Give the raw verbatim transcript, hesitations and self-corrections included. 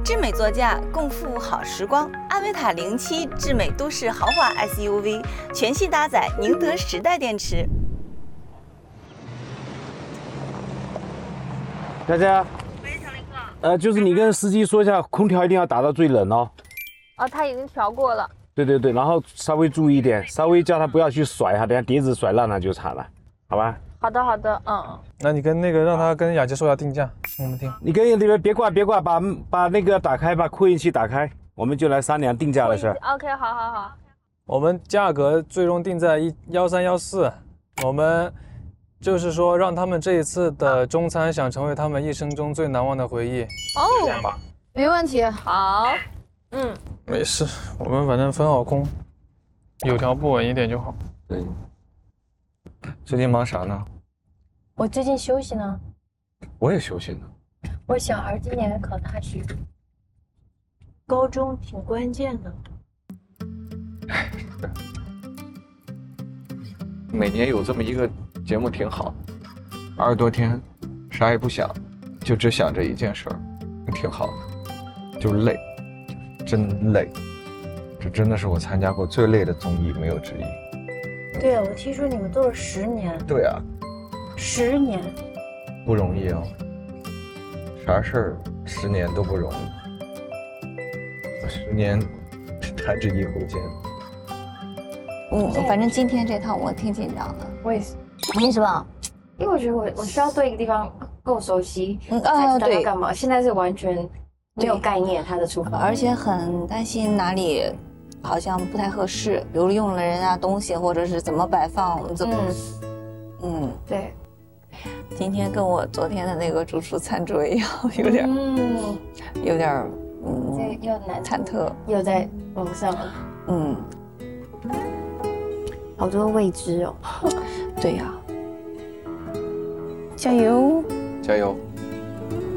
智美座驾，共赴好时光。阿维塔零七智美都市豪华 S U V， 全系搭载宁德时代电池。 佳佳， 喂，小林哥。 呃，就是你跟司机说一下，空调一定要打到最冷哦。 哦，他已经调过了。 对对对，然后稍微注意一点，稍微叫他不要去甩哈，等下碟子甩烂了就惨了，好吧？ 好的，好的，嗯。 那你跟那个让他跟雅洁说一下定价，我们听。 你跟里面别挂别挂，把把那个打开，把扩音器打开，我们就来商量定价的事儿。 OK， 好好好。 我们价格最终定在一幺三幺四，我们就是说让他们这一次的中餐想成为他们一生中最难忘的回忆。 哦， 这样吧， 没问题。好，嗯， 没事，我们反正分好工，有条不紊一点就好。 对。最近忙啥呢？ 我最近休息呢。 我也休息呢。 我小孩今年考大学，高中挺关键的。 哎，每年有这么一个节目挺好，二十多天，啥也不想，就只想着一件事儿，挺好的，就是累，真累。这真的是我参加过最累的综艺，没有之一。 对啊，我听说你们做了十年。 对啊， 十年不容易哦。啥事儿十年都不容易，我十年弹指一挥间。 嗯，反正今天这趟我挺紧张的。 我也是。 为什么？ 因为我觉得我我需要对一个地方够熟悉， 嗯才知道对要干嘛。现在是完全没有概念，它的出发， 而且很担心哪里好像不太合适，比如用了人家东西，或者是怎么摆放，怎么，嗯， 对。 今天跟我昨天的那个主厨餐桌一样，有点， 嗯， 有点，嗯， 这又难忐忑， 又在网上， 嗯， 好多未知哦。 对呀，加油， 加油。